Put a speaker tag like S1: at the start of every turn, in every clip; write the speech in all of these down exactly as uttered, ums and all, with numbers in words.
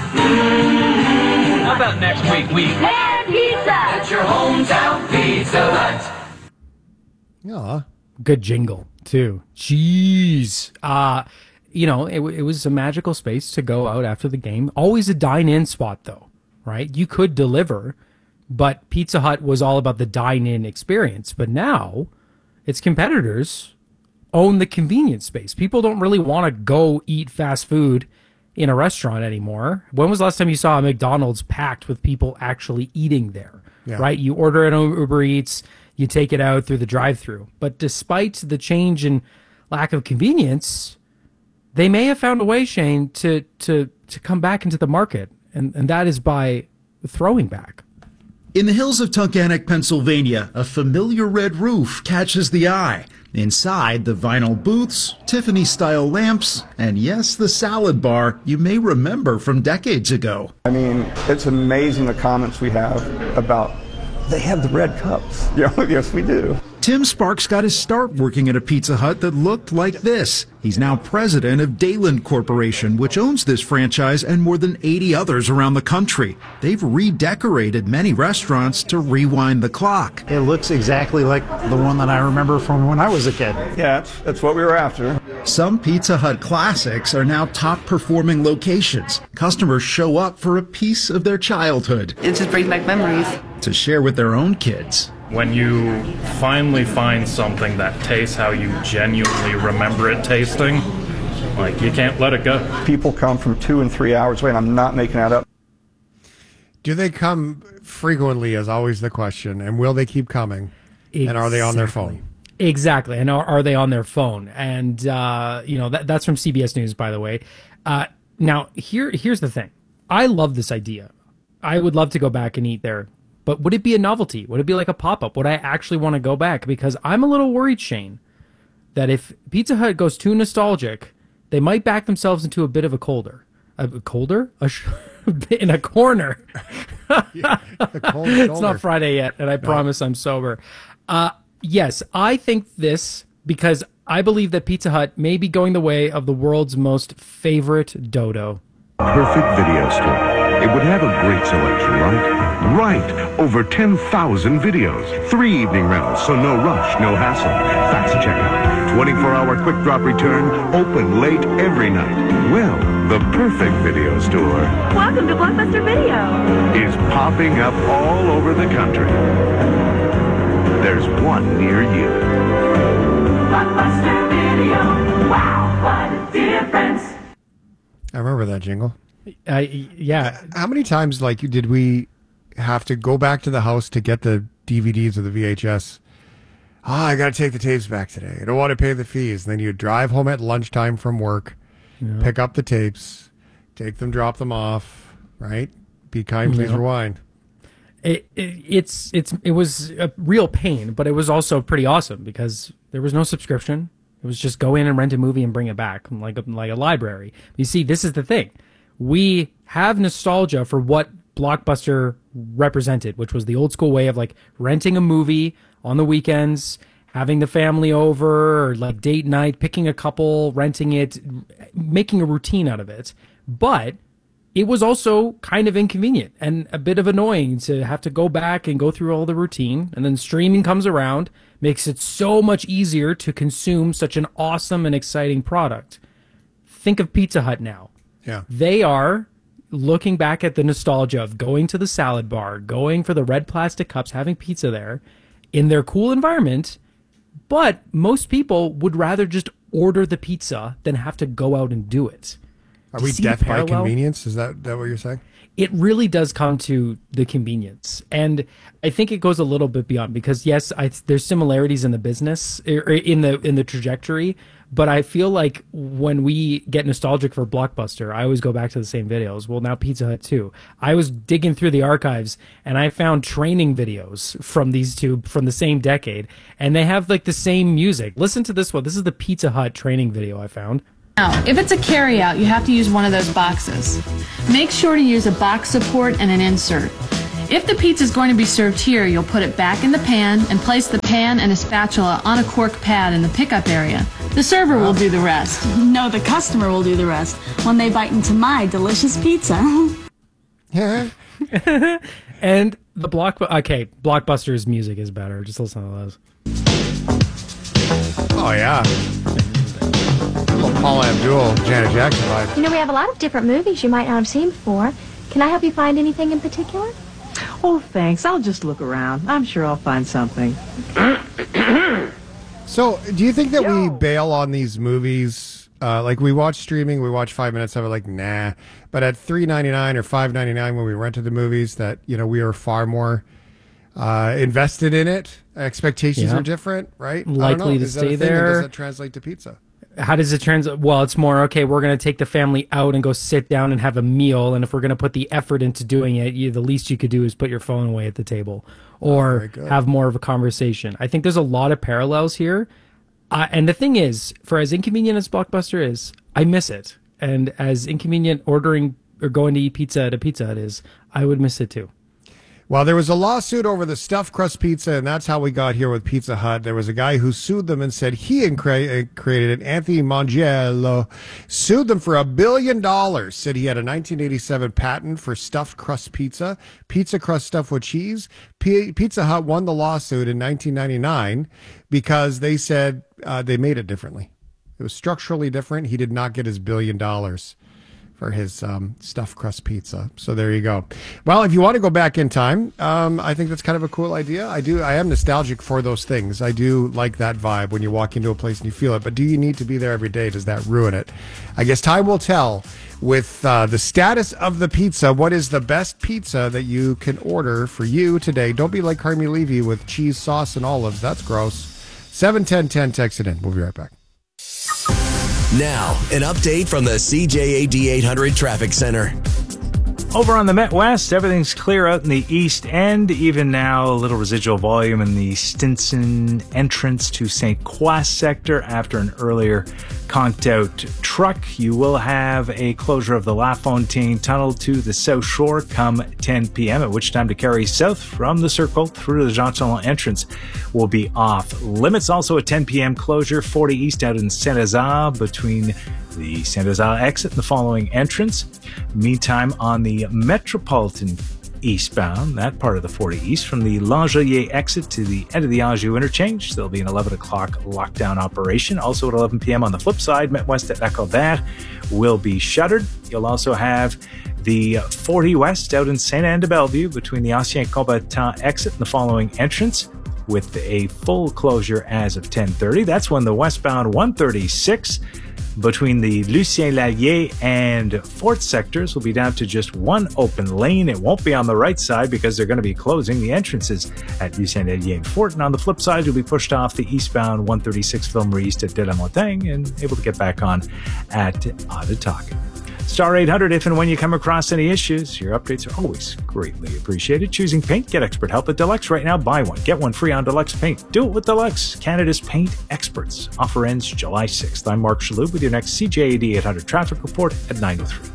S1: How about next week we
S2: Pan Pizza
S1: at your hometown Pizza Hut?
S3: Aw.
S4: Good jingle, too. Jeez. Uh, you know, it, it was a magical space to go out after the game. Always a dine-in spot, though, right? You could deliver, but Pizza Hut was all about the dine-in experience. But now, its competitors own the convenience space. People don't really want to go eat fast food in a restaurant anymore. When was the last time you saw a McDonald's packed with people actually eating there,
S3: Yeah.
S4: right? You order it on Uber Eats, you take it out through the drive-thru. But despite the change in lack of convenience, they may have found a way, Shane, to to to come back into the market, and, and that is by throwing back.
S5: In the hills of Tunkhannock, Pennsylvania, a familiar red roof catches the eye. Inside, the vinyl booths, Tiffany-style lamps, and yes, the salad bar you may remember from decades ago.
S6: I mean, it's amazing the comments we have about they have the red cups. Yeah, yes, we do.
S5: Tim Sparks got his start working at a Pizza Hut that looked like this. He's now president of Dayland Corporation, which owns this franchise and more than eighty others around the country. They've redecorated many restaurants to rewind the clock.
S7: It looks exactly like the one that I remember from when I was a kid.
S6: Yeah, that's, that's what we were after.
S5: Some Pizza Hut classics are now top-performing locations. Customers show up for a piece of their childhood
S8: It just brings back memories.
S5: to share with their own kids.
S9: When you finally find something that tastes how you genuinely remember it tasting, like, you can't let it go.
S6: People come from two and three hours away, and I'm not making that up.
S3: Do they come frequently is always the question. And will they keep coming? And are they on their phone?
S4: Exactly. And are, are they on their phone? And, uh, you know, that, that's from C B S News, by the way. Uh, now, here here's the thing. I love this idea. I would love to go back and eat there. But would it be a novelty? Would it be like a pop-up? Would I actually want to go back? Because I'm a little worried, Shane, that if Pizza Hut goes too nostalgic, they might back themselves into a bit of a colder. A colder? A sh- in a corner.
S3: Yeah, the cold
S4: It's
S3: shoulder.
S4: not Friday yet, and I promise I'm sober. Uh, yes, I think this because I believe that Pizza Hut may be going the way of the world's most favorite dodo.
S10: Perfect video store. It would have a great selection, right? Right. Over ten thousand videos. Three evening rentals, so no rush, no hassle. Fast checkout. twenty-four hour quick drop return. Open late every night. Well, the perfect video store
S2: Welcome to Blockbuster Video.
S10: is popping up all over the country. There's one near you.
S2: Blockbuster Video. Wow, what a difference.
S3: I remember that jingle.
S4: Uh, yeah.
S3: How many times, like, did we have to go back to the house to get the D V Ds or the V H S? Ah, I got to take the tapes back today. I don't want to pay the fees. And then you drive home at lunchtime from work,
S4: Yeah.
S3: pick up the tapes, take them, drop them off, right? Be kind, please
S4: Yeah.
S3: rewind.
S4: It, it it's it's it was a real pain, but it was also pretty awesome because there was no subscription. It was just go in and rent a movie and bring it back, like a, like a library. You see, this is the thing. We have nostalgia for what Blockbuster represented, which was the old school way of like renting a movie on the weekends, having the family over, or like date night, picking a couple, renting it, making a routine out of it. But it was also kind of inconvenient and a bit of annoying to have to go back and go through all the routine. And then streaming comes around, makes it so much easier to consume such an awesome and exciting product. Think of Pizza Hut now.
S3: Yeah.
S4: They are looking back at the nostalgia of going to the salad bar, going for the red plastic cups, having pizza there in their cool environment. But most people would rather just order the pizza than have to go out and do it.
S3: Are
S4: Do
S3: we
S4: you see the
S3: death by
S4: parallel?
S3: convenience? Is that, that what you're saying?
S4: It really does come to the convenience. And I think it goes a little bit beyond because, yes, I, there's similarities in the business, er, in the in the trajectory, but I feel like when we get nostalgic for Blockbuster, I always go back to the same videos. Well, now Pizza Hut too. I was digging through the archives and I found training videos from these two from the same decade, and they have like the same music. Listen to this one. This is the Pizza Hut training video I found.
S11: Now, if it's a carryout, you have to use one of those boxes. Make sure to use a box support and an insert. If the pizza is going to be served here, you'll put it back in the pan and place the pan and a spatula on a cork pad in the pickup area. The server will do the rest.
S8: No, the customer will do the rest when they bite into my delicious pizza.
S3: Yeah.
S4: And the block. Okay, Blockbuster's music is better. Just listen to those.
S3: Oh yeah. Little Paula Abdul, Janet Jackson vibe.
S12: You know, we have a lot of different movies you might not have seen before. Can I help you find anything in particular?
S13: Oh, thanks. I'll just look around. I'm sure I'll find something.
S3: So, do you think that we bail on these movies? Uh, like, we watch streaming, we watch five minutes of it, like, nah. But at three ninety-nine or five ninety-nine when we rented the movies, that, you know, we are far more uh, invested in it. Expectations
S4: Yeah.
S3: are different, right?
S4: Likely
S3: I don't know.
S4: to
S3: Is that
S4: stay
S3: a thing, and
S4: there.
S3: does that translate to pizza?
S4: How does it translate? Well, it's more, okay, we're going to take the family out and go sit down and have a meal. And if we're going to put the effort into doing it, you, the least you could do is put your phone away at the table or
S3: good.
S4: have more of a conversation. I think there's a lot of parallels here. Uh, and the thing is, for as inconvenient as Blockbuster is, I miss it. And as inconvenient ordering or going to eat pizza at a Pizza Hut is, I would miss it too.
S3: Well, there was a lawsuit over the stuffed crust pizza, and that's how we got here with Pizza Hut. There was a guy who sued them and said he and cre- created it. Anthony Mangiello sued them for a billion dollars, said he had a nineteen eighty-seven patent for stuffed crust pizza, pizza crust stuffed with cheese. P- Pizza Hut won the lawsuit in nineteen ninety-nine because they said uh, they made it differently. It was structurally different. He did not get his billion dollars for his um, stuffed crust pizza. So there you go. Well, if you want to go back in time, um, I think that's kind of a cool idea. I do. I am nostalgic for those things. I do like that vibe when you walk into a place and you feel it. But do you need to be there every day? Does that ruin it? I guess time will tell. With uh, the status of the pizza, what is the best pizza that you can order for you today? Don't be like Carmi Levy with cheese, sauce, and olives. That's gross. seven ten ten, text it in. We'll be right back.
S14: Now, an update from the C J A D eight hundred Traffic Center.
S15: Over on the Met West, everything's clear out in the east end. Even now, a little residual volume in the Stinson entrance to Saint Croix sector after an earlier conked out truck. You will have a closure of the La Fontaine Tunnel to the South Shore come ten p.m., at which time to carry south from the Circle through to the Jean Talon entrance will be off limits. Also a ten p.m. closure, forty east out in Saint-Lazare between the Saint-Lazare exit and the following entrance. Meantime, on the Metropolitan eastbound, that part of the forty east, from the L'Angelier exit to the end of the Anjou interchange, there'll be an eleven o'clock lockdown operation. Also at eleven p.m. on the flip side, Met West at Lacordaire will be shuttered. You'll also have the forty west out in Saint-Anne-de-Bellevue between the Ancien Combattant exit and the following entrance, with a full closure as of ten thirty. That's when the westbound one thirty-six between the Lucien Lallier and Fort sectors will be down to just one open lane. It won't be on the right side because they're going to be closing the entrances at Lucien Lallier and Fort. And on the flip side, you'll be pushed off the eastbound one thirty-six Ville-Marie East at De La Montagne and able to get back on at Ottatoka. Star eight hundred if and when you come across any issues. Your updates are always greatly appreciated. Choosing paint, get expert help at Deluxe right now. Buy one, get one free on Deluxe Paint. Do it with Deluxe, Canada's paint experts. Offer ends July sixth. I'm Mark Shalhoub with your next C J A D eight hundred traffic report at nine oh three.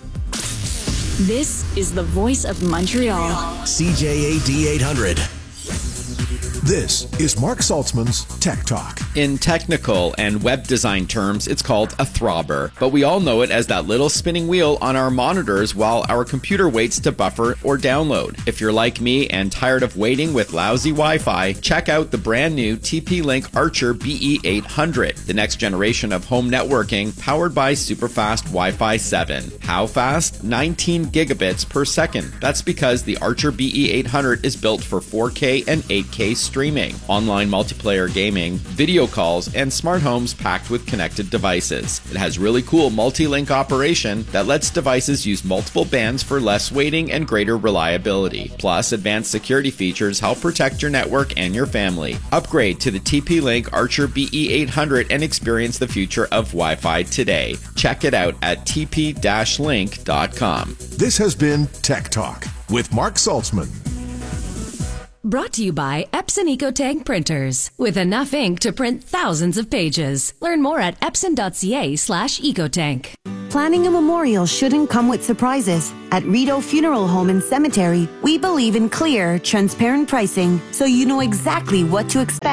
S16: This is the voice of Montreal.
S14: C J A D eight hundred.
S17: This is Mark Saltzman's Tech Talk.
S18: In technical and web design terms, it's called a throbber, but we all know it as that little spinning wheel on our monitors while our computer waits to buffer or download. If you're like me and tired of waiting with lousy Wi-Fi, check out the brand new T P-Link Archer B E eight hundred, the next generation of home networking powered by superfast Wi-Fi seven. How fast? nineteen gigabits per second. That's because the Archer B E eight hundred is built for four K and eight K streaming, online multiplayer gaming, video calls, and smart homes packed with connected devices. It has really cool multi-link operation that lets devices use multiple bands for less waiting and greater reliability. Plus, advanced security features help protect your network and your family. Upgrade to the T P-Link Archer B E eight hundred and experience the future of Wi-Fi today. Check it out at t p dash link dot com.
S17: This has been Tech Talk with Mark Saltzman.
S19: Brought to you by Epson EcoTank printers. With enough ink to print thousands of pages. Learn more at epson.ca slash ecotank.
S20: Planning a memorial shouldn't come with surprises. At Rideau Funeral Home and Cemetery, we believe in clear, transparent pricing so you know exactly what to expect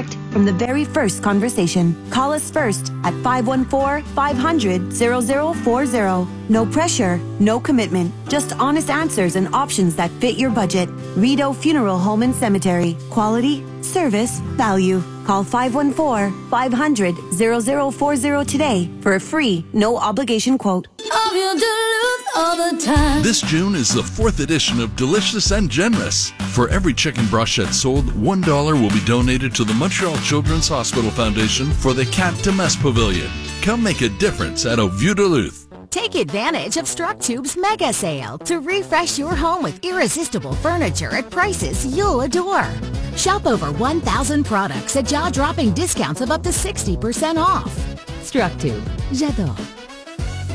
S20: respect from the very first conversation. Call us first at five one four, five hundred, zero zero four zero. No pressure, no commitment, just honest answers and options that fit your budget. Rideau Funeral Home and Cemetery. Quality, service, value. Call five one four, five hundred, zero zero four zero today for a free, no obligation quote.
S2: Love you Duluth all the time.
S21: This June is the fourth edition of Delicious and Generous. For every chicken brochette sold, one dollar will be donated to the Montreal Children's Hospital Foundation for the Cat de Messe Pavilion. Come make a difference at Au Vieux Duluth.
S22: Take advantage of Structube's mega sale to refresh your home with irresistible furniture at prices you'll adore. Shop over one thousand products at jaw-dropping discounts of up to sixty percent off. Structube, j'adore.